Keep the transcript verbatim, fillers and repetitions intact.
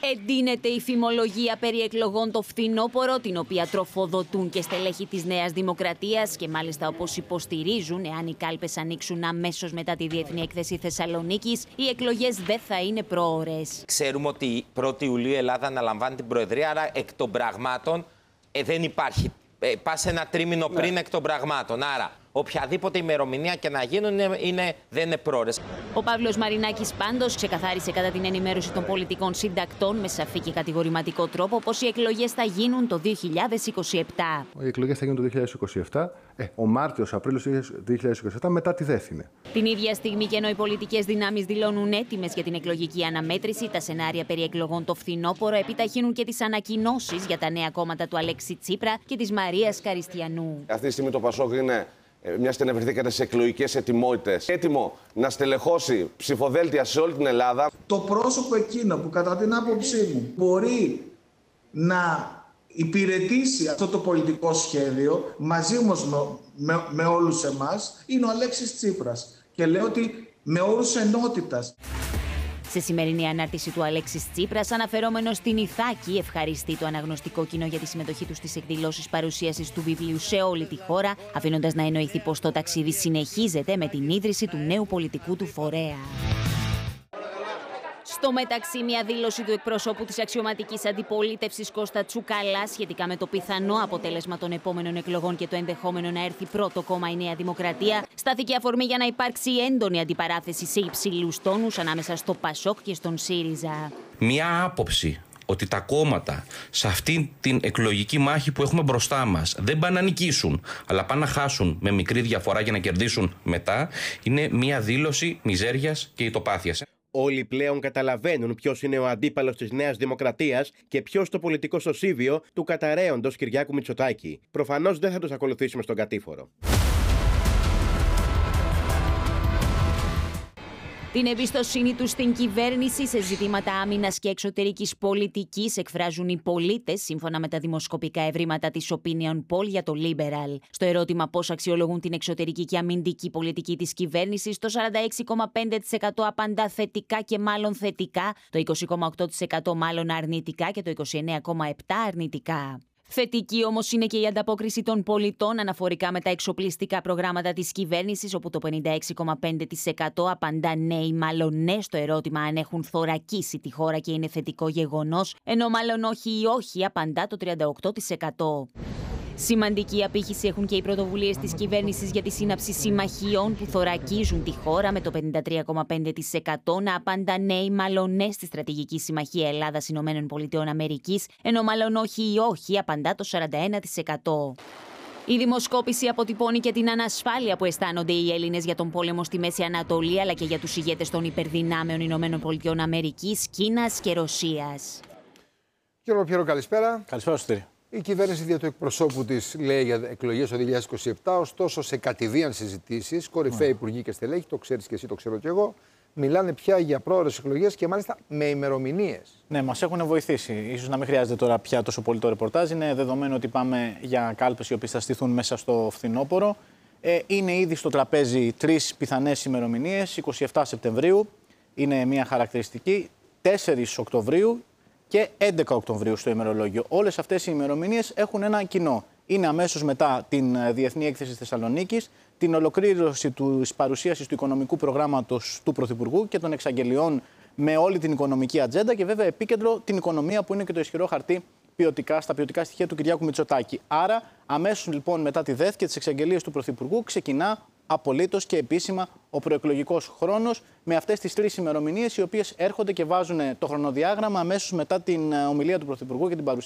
Εντείνεται η φημολογία περί εκλογών το φθινόπωρο, την οποία τροφοδοτούν και στελέχη της Νέας Δημοκρατίας και μάλιστα όπως υποστηρίζουν, εάν οι κάλπες ανοίξουν αμέσως μετά τη Διεθνή Έκθεση Θεσσαλονίκης, οι εκλογές δεν θα είναι πρόωρες. Ξέρουμε ότι πρώτη Ιουλίου η Ελλάδα αναλαμβάνει την Προεδρία, άρα εκ των πραγμάτων ε, δεν υπάρχει. Ε, πας ένα τρίμηνο πριν ναι. εκ των πραγμάτων. Άρα, οποιαδήποτε ημερομηνία και να γίνουν είναι, είναι, δεν είναι πρόωρες. Ο Παύλος Μαρινάκης πάντως ξεκαθάρισε κατά την ενημέρωση των πολιτικών συντακτών με σαφή και κατηγορηματικό τρόπο πως οι εκλογές θα γίνουν το δύο χιλιάδες είκοσι επτά. Οι εκλογές θα γίνουν το δύο χιλιάδες είκοσι επτά, ε, ο Μάρτιος, Απρίλιος δύο χιλιάδες είκοσι επτά, μετά τη Δέθυνε. Την ίδια στιγμή και ενώ οι πολιτικές δυνάμεις δηλώνουν έτοιμες για την εκλογική αναμέτρηση, τα σενάρια περί εκλογών το φθινόπωρο επιταχύνουν και τις ανακοινώσεις για τα νέα κόμματα του Αλέξη Τσίπρα και της Μαρίας Καριστιανού. Αυτή τη στιγμή το Πασόκ είναι. Μια και αναφερθήκατε σε εκλογικές ετοιμότητες, έτοιμο να στελεχώσει ψηφοδέλτια σε όλη την Ελλάδα. Το πρόσωπο εκείνο που κατά την άποψή μου μπορεί να υπηρετήσει αυτό το πολιτικό σχέδιο, μαζί όμως με, με, με όλους εμάς, είναι ο Αλέξης Τσίπρας. Και λέω ότι με όρους ενότητας. Σε σημερινή ανάρτηση του Αλέξης Τσίπρας, αναφερόμενος στην Ιθάκη, ευχαριστεί το αναγνωστικό κοινό για τη συμμετοχή του στις εκδηλώσεις παρουσίασης του βιβλίου σε όλη τη χώρα, αφήνοντας να εννοηθεί πως το ταξίδι συνεχίζεται με την ίδρυση του νέου πολιτικού του φορέα. Στο μεταξύ, μια δήλωση του εκπροσώπου της αξιωματικής αντιπολίτευσης Κώστα Τσουκαλά σχετικά με το πιθανό αποτέλεσμα των επόμενων εκλογών και το ενδεχόμενο να έρθει πρώτο κόμμα η Νέα Δημοκρατία, στάθηκε αφορμή για να υπάρξει έντονη αντιπαράθεση σε υψηλούς τόνους ανάμεσα στο Πασόκ και στον ΣΥΡΙΖΑ. Μια άποψη ότι τα κόμματα σε αυτή την εκλογική μάχη που έχουμε μπροστά μας δεν πάνε να νικήσουν, αλλά πάνε να χάσουν με μικρή διαφορά για να κερδίσουν μετά, είναι μια δήλωση μιζέριας και ητοπάθειας. Όλοι πλέον καταλαβαίνουν ποιος είναι ο αντίπαλος της Νέας Δημοκρατίας και ποιος το πολιτικό σωσίβιο του καταραίοντος Κυριάκου Μητσοτάκη. Προφανώς δεν θα τους ακολουθήσουμε στον κατήφορο. Την εμπιστοσύνη τους στην κυβέρνηση σε ζητήματα άμυνας και εξωτερικής πολιτικής εκφράζουν οι πολίτες, σύμφωνα με τα δημοσκοπικά ευρήματα της Opinion Poll για το Liberal. Στο ερώτημα πώς αξιολογούν την εξωτερική και αμυντική πολιτική της κυβέρνησης, το σαράντα έξι κόμμα πέντε τοις εκατό απαντά θετικά και μάλλον θετικά, το είκοσι κόμμα οκτώ τοις εκατό μάλλον αρνητικά και το είκοσι εννέα κόμμα επτά τοις εκατό αρνητικά. Θετική όμως είναι και η ανταπόκριση των πολιτών αναφορικά με τα εξοπλιστικά προγράμματα της κυβέρνησης, όπου το πενήντα έξι κόμμα πέντε τοις εκατό απαντά ναι ή μάλλον ναι στο ερώτημα αν έχουν θωρακίσει τη χώρα και είναι θετικό γεγονός, ενώ μάλλον όχι ή όχι απαντά το τριάντα οκτώ τοις εκατό. Σημαντική απήχηση έχουν και οι πρωτοβουλίες της κυβέρνησης για τη σύναψη συμμαχιών που θωρακίζουν τη χώρα, με το πενήντα τρία κόμμα πέντε τοις εκατό να απάντα ναι ή μάλλον ναι στη στρατηγική συμμαχία Ελλάδας-Ηνωμένων Πολιτειών Αμερικής, ενώ μάλλον όχι ή όχι απαντά το σαράντα ένα τοις εκατό. Η δημοσκόπηση αποτυπώνει και την ανασφάλεια που αισθάνονται οι Έλληνες για τον πόλεμο στη Μέση Ανατολή, αλλά και για τους ηγέτες των υπερδυνάμεων Ηνωμένων Πολιτειών Αμερικής, Κίνας και Ρωσίας. Κύριε Πιέρο, καλησπέρα. Καλησπέρα, Σωτήρη. Η κυβέρνηση δια του εκπροσώπου της λέει για εκλογές το δύο χιλιάδες είκοσι επτά, ωστόσο σε κατηδίαν συζητήσεις, κορυφαίοι υπουργοί και στελέχη, το ξέρεις και εσύ, το ξέρω και εγώ, μιλάνε πια για πρόωρες εκλογές και μάλιστα με ημερομηνίες. Ναι, μας έχουν βοηθήσει. Ίσως να μην χρειάζεται τώρα πια τόσο πολύ το ρεπορτάζ. Είναι δεδομένο ότι πάμε για κάλπες οι οποίες θα στηθούν μέσα στο φθινόπωρο. Ε, είναι ήδη στο τραπέζι τρεις πιθανές ημερομηνίες. είκοσι επτά Σεπτεμβρίου είναι μια χαρακτηριστική, τέσσερις Οκτωβρίου και έντεκα Οκτωβρίου στο ημερολόγιο. Όλες αυτές οι ημερομηνίες έχουν ένα κοινό. Είναι αμέσως μετά την Διεθνή Έκθεση Θεσσαλονίκης, την ολοκλήρωση της παρουσίασης του οικονομικού προγράμματος του Πρωθυπουργού και των εξαγγελιών με όλη την οικονομική ατζέντα και βέβαια επίκεντρο την οικονομία που είναι και το ισχυρό χαρτί ποιοτικά, στα ποιοτικά στοιχεία του Κυριάκου Μητσοτάκη. Άρα, αμέσως λοιπόν μετά τη ΔΕΘ και τις εξαγγελίες του Πρωθυπουργού ξεκινά απολύτως και επίσημα ο προεκλογικός χρόνος με αυτές τις τρεις ημερομηνίες οι οποίες έρχονται και βάζουν το χρονοδιάγραμμα αμέσως μετά την ομιλία του Πρωθυπουργού και την παρουσίαση